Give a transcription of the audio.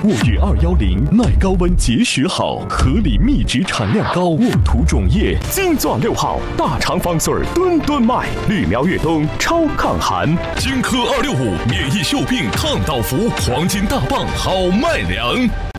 沃月210耐高温结实好，合理密质产量高，沃土种叶。 金钻6号大肠防穗吨吨卖，绿苗越冬超抗寒。 金科265免疫锈病抗倒伏，黄金大棒好卖粮。